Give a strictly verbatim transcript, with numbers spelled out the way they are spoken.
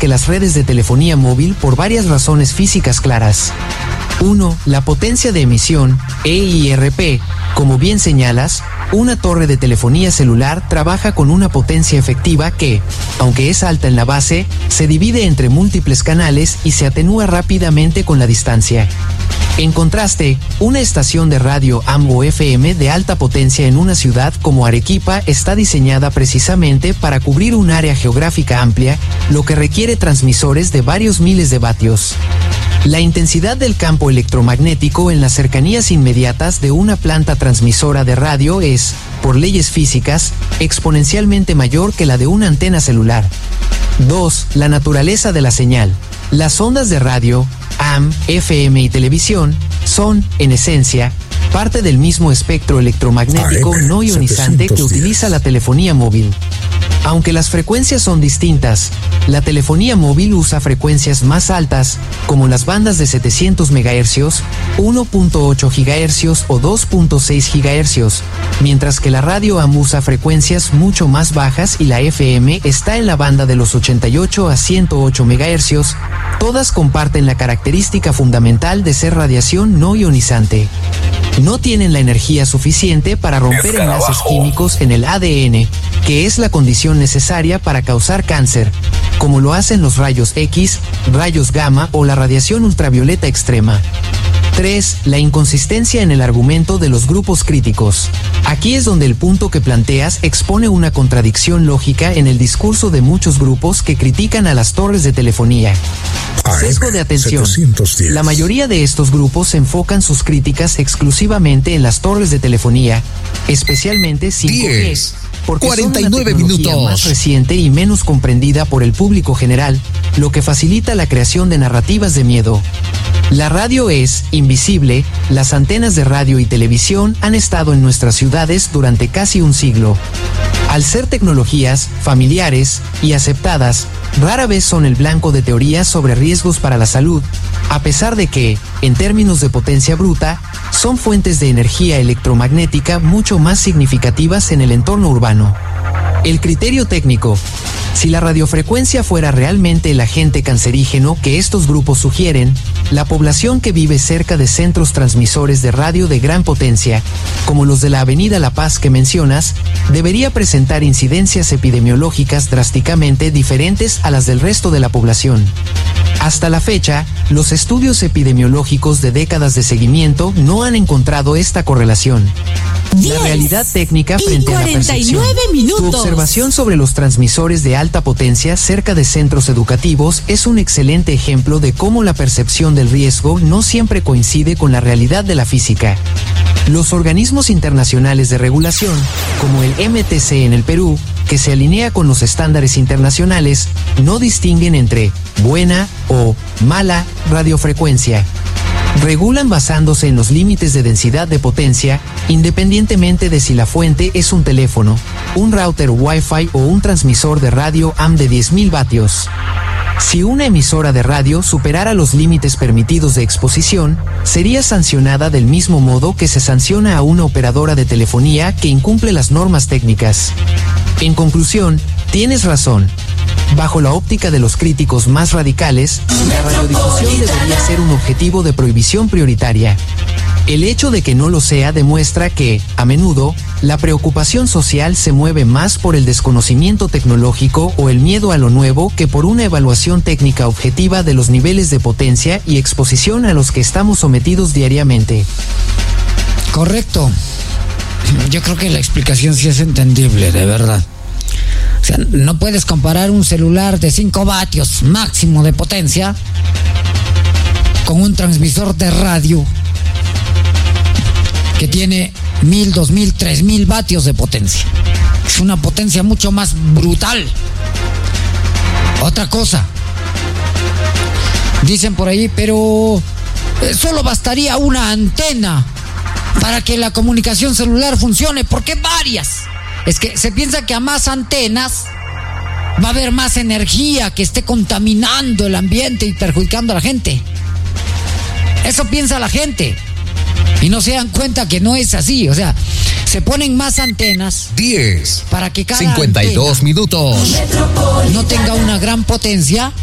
que las redes de telefonía móvil por varias razones físicas claras. uno. La potencia de emisión, E I R P. Como bien señalas, una torre de telefonía celular trabaja con una potencia efectiva que, aunque es alta en la base, se divide entre múltiples canales y se atenúa rápidamente con la distancia. En contraste, una estación de radio A M o F M de alta potencia en una ciudad como Arequipa está diseñada precisamente para cubrir un área geográfica amplia, lo que requiere transmisores de varios miles de vatios. La intensidad del campo electromagnético en las cercanías inmediatas de una planta transmisora de radio es, por leyes físicas, exponencialmente mayor que la de una antena celular. dos. La naturaleza de la señal. Las ondas de radio, A M, F M y televisión, son, en esencia, parte del mismo espectro electromagnético no ionizante que utiliza la telefonía móvil. Aunque las frecuencias son distintas, la telefonía móvil usa frecuencias más altas, como las bandas de setecientos megahercios, uno punto ocho gigahercios o dos punto seis gigahercios, mientras que la radio A M usa frecuencias mucho más bajas y la F M está en la banda de los ochenta y ocho a ciento ocho megahercios. Todas comparten la característica fundamental de ser radiación no ionizante. No tienen la energía suficiente para romper enlaces químicos en el A D N, que es la condición necesaria para causar cáncer, como lo hacen los rayos X, rayos gamma o la radiación ultravioleta extrema. tres. La inconsistencia en el argumento de los grupos críticos. Aquí es donde el punto que planteas expone una contradicción lógica en el discurso de muchos grupos que critican a las torres de telefonía. Sesgo de atención. La mayoría de estos grupos enfocan sus críticas exclusivamente en las torres de telefonía, especialmente cinco G, porque cuarenta y nueve son una tecnología minutos. más reciente y menos comprendida por el público general, lo que facilita la creación de narrativas de miedo. La radio es invisible. Las antenas de radio y televisión han estado en nuestras ciudades durante casi un siglo. Al ser tecnologías familiares y aceptadas, rara vez son el blanco de teorías sobre riesgos para la salud, a pesar de que, en términos de potencia bruta, son fuentes de energía electromagnética mucho más significativas en el entorno urbano. El criterio técnico. Si la radiofrecuencia fuera realmente el agente cancerígeno que estos grupos sugieren, la población que vive cerca de centros transmisores de radio de gran potencia, como los de la Avenida La Paz que mencionas, debería presentar incidencias epidemiológicas drásticamente diferentes a las del resto de la población. Hasta la fecha, los estudios epidemiológicos de décadas de seguimiento no han encontrado esta correlación. La realidad técnica frente a la percepción. Tu observación sobre los transmisores de alta potencia cerca de centros educativos es un excelente ejemplo de cómo la percepción del riesgo no siempre coincide con la realidad de la física. Los organismos internacionales de regulación, como el M T C en el Perú, que se alinea con los estándares internacionales, no distinguen entre buena o mala radiofrecuencia. Regulan basándose en los límites de densidad de potencia, independientemente de si la fuente es un teléfono, un router Wi-Fi o un transmisor de radio A M de diez mil vatios. Si una emisora de radio superara los límites permitidos de exposición, sería sancionada del mismo modo que se sanciona a una operadora de telefonía que incumple las normas técnicas. En conclusión, tienes razón. Bajo la óptica de los críticos más radicales, la radiodifusión debería ser un objetivo de prohibición prioritaria. El hecho de que no lo sea demuestra que, a menudo, la preocupación social se mueve más por el desconocimiento tecnológico o el miedo a lo nuevo que por una evaluación técnica objetiva de los niveles de potencia y exposición a los que estamos sometidos diariamente. Correcto. Yo creo que la explicación sí es entendible, de verdad. O sea, no puedes comparar un celular de cinco vatios máximo de potencia con un transmisor de radio que tiene mil, dos mil, tres mil vatios de potencia. Es una potencia mucho más brutal. Otra cosa. Dicen por ahí, pero solo bastaría una antena para que la comunicación celular funcione. ¿Por qué varias? Es que se piensa que a más antenas va a haber más energía que esté contaminando el ambiente y perjudicando a la gente. Eso piensa la gente. Y no se dan cuenta que no es así. O sea, se ponen más antenas. diez. Para que cada cincuenta y dos antena minutos. no tenga una gran potencia